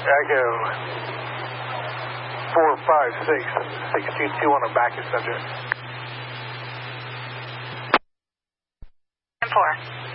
Echo 456, 622 on a backup subject. 10-4.